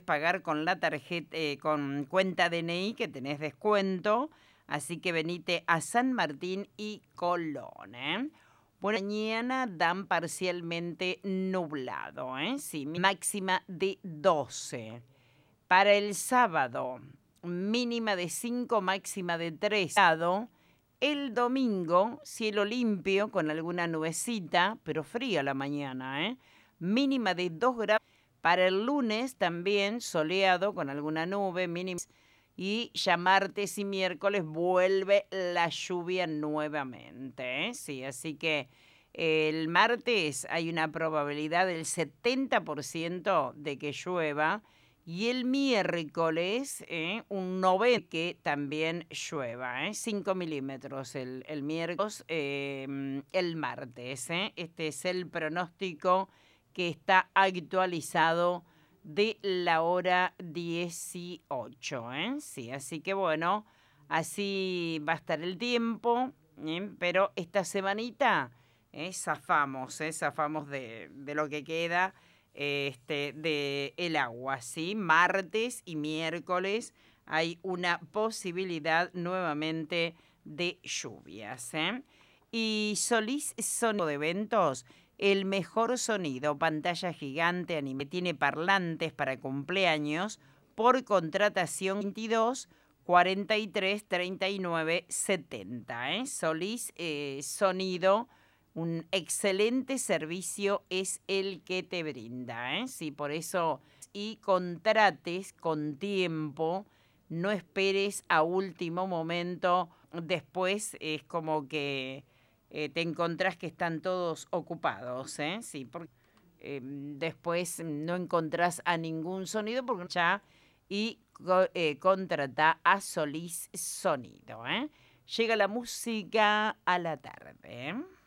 pagar con la tarjeta, con cuenta DNI que tenés descuento. Así que venite a San Martín y Colón, ¿eh? Bueno, mañana dan parcialmente nublado, ¿eh? Sí, máxima de 12. Para el sábado, mínima de 5, máxima de 3 grados. El domingo, cielo limpio con alguna nubecita, pero fría la mañana, ¿eh? Mínima de 2 grados. Para el lunes también soleado con alguna nube, mínima. Y ya martes y miércoles vuelve la lluvia nuevamente, ¿eh? Sí, así que el martes hay una probabilidad del 70% de que llueva. Y el miércoles, un 90% que también llueva, 5 milímetros el miércoles, el martes. Este es el pronóstico que está actualizado de la hora 18. Sí, así que bueno, así va a estar el tiempo, pero esta semanita zafamos de lo que queda de el agua, ¿sí? Martes y miércoles hay una posibilidad nuevamente de lluvias, ¿eh? Y Solís Sonido de Eventos, el mejor sonido, pantalla gigante, anime, tiene parlantes para cumpleaños, por contratación 22 43 39 70, ¿eh? Solís Sonido, un excelente servicio es el que te brinda, ¿eh? Sí, por eso, y contrates con tiempo, no esperes a último momento, después es como que te encontrás que están todos ocupados, ¿eh? Sí, porque después no encontrás a ningún sonido porque ya y contrata a Solís Sonido, ¿eh? Llega la música a la tarde, ¿eh?